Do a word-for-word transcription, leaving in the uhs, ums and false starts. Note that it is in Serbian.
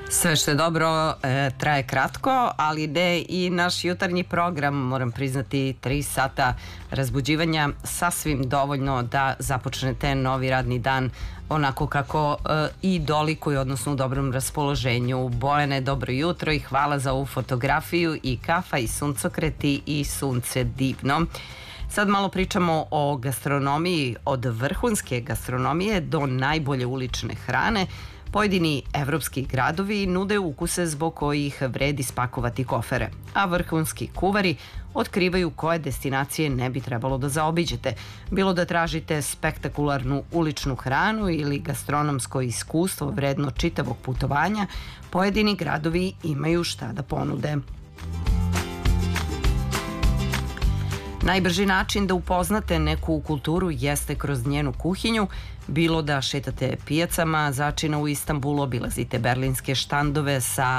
Sve što je dobro e, traje kratko, ali ne i naš jutarnji program, moram priznati, tri sata razbuđivanja sasvim dovoljno da započnete novi radni dan onako kako e, i dolikuje, odnosno u dobrom raspoloženju. Bojane, dobro jutro i hvala za ovu fotografiju i kafa i suncokreti i sunce divno. Sad malo pričamo o gastronomiji, od vrhunske gastronomije do najbolje ulične hrane. Pojedini evropski gradovi nude ukuse zbog kojih vredi spakovati kofere, a vrhunski kuvari otkrivaju koje destinacije ne bi trebalo da zaobiđete. Bilo da tražite spektakularnu uličnu hranu ili gastronomsko iskustvo vredno čitavog putovanja, pojedini gradovi imaju šta da ponude. Najbrži način da upoznate neku kulturu jeste kroz njenu kuhinju, bilo da šetate pijacama začina u Istanbulu, obilazite berlinske štandove sa